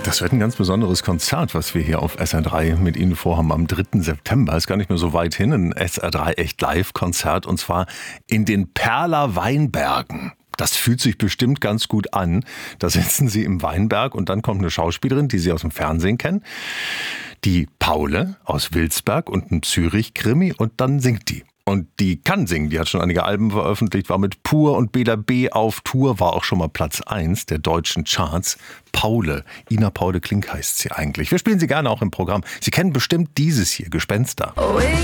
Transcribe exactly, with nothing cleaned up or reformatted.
Das wird ein ganz besonderes Konzert, was wir hier auf S R drei mit Ihnen vorhaben am dritten September. Ist gar nicht mehr so weit hin, ein S R drei Echt Live-Konzert und zwar in den Perler Weinbergen. Das fühlt sich bestimmt ganz gut an. Da sitzen Sie im Weinberg und dann kommt eine Schauspielerin, die Sie aus dem Fernsehen kennen, die Paule aus Wilsberg und ein Zürich-Krimi und dann singt die. Und die kann singen, die hat schon einige Alben veröffentlicht, war mit Pur und Bela B. auf Tour, war auch schon mal Platz eins der deutschen Charts. Paule, Ina Paule Klink heißt sie eigentlich. Wir spielen sie gerne auch im Programm. Sie kennen bestimmt dieses hier, Gespenster. Oh, ich